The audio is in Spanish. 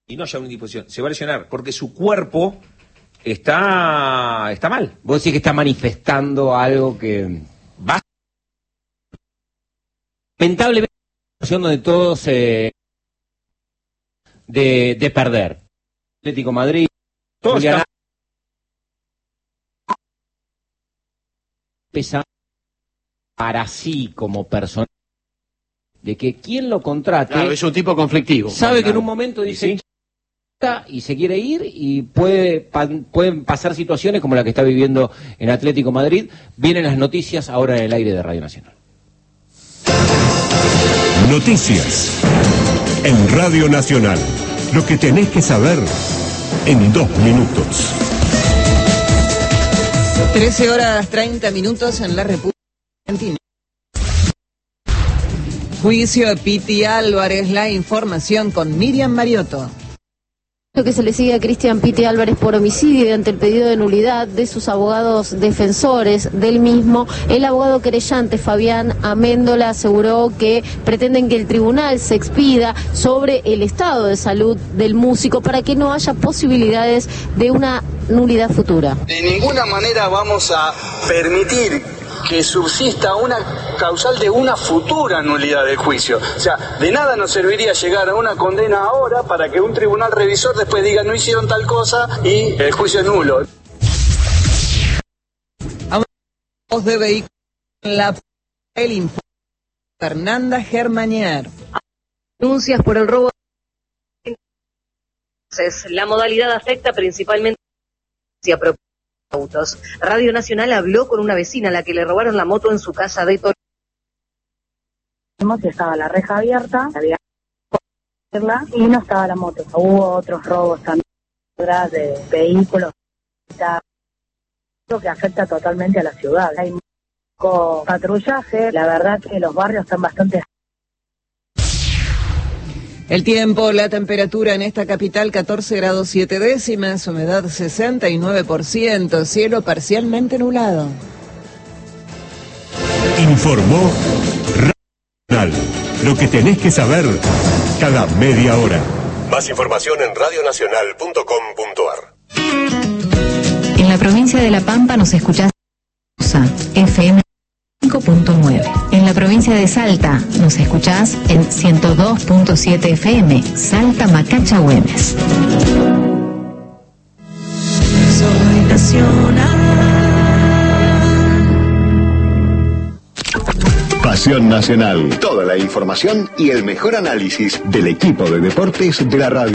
y no ya una indisposición, se va a lesionar porque su cuerpo está mal. Vos decís que está manifestando algo que va lamentablemente una situación donde todos de perder. Atlético Madrid, Todos están pesa para sí como persona de que quien lo contrate, claro, es un tipo conflictivo. sabe que en un momento dice y se quiere ir y pueden pasar situaciones como la que está viviendo en Atlético Madrid. Vienen las noticias ahora en el aire de Radio Nacional. Noticias en Radio Nacional. Lo que tenés que saber en 2 minutos. 13:30 en la República Argentina. Juicio de Piti Álvarez, la información con Miriam Mariotto. Lo que se le sigue a Cristian Piti Álvarez por homicidio y ante el pedido de nulidad de sus abogados defensores del mismo, el abogado querellante Fabián Améndola aseguró que pretenden que el tribunal se expida sobre el estado de salud del músico para que no haya posibilidades de una nulidad futura. De ninguna manera vamos a permitir que subsista una causal de una futura nulidad del juicio. O sea, de nada nos serviría llegar a una condena ahora para que un tribunal revisor después diga no hicieron tal cosa y el juicio es nulo. Voz de vehículo en la el informe Fernanda Germanier. Denuncias por el robo. La modalidad afecta principalmente a autos. Radio Nacional habló con una vecina a la que le robaron la moto en su casa de Torino. Estaba la reja abierta, había y no estaba la moto. Hubo otros robos también de vehículos, lo que afecta totalmente a la ciudad. Hay mucho patrullaje, la verdad que los barrios están bastante. El tiempo, la temperatura en esta capital 14 grados 7 décimas, humedad 69%, cielo parcialmente nublado. Informó Radio Nacional. Lo que tenés que saber cada media hora. Más información en radionacional.com.ar. En la provincia de La Pampa nos escuchás FM 5.9. En la provincia de Salta nos escuchás en 102.7 FM, Salta Macacha Güemes. Soy nacional. Pasión Nacional. Toda la información y el mejor análisis del equipo de deportes de la radio.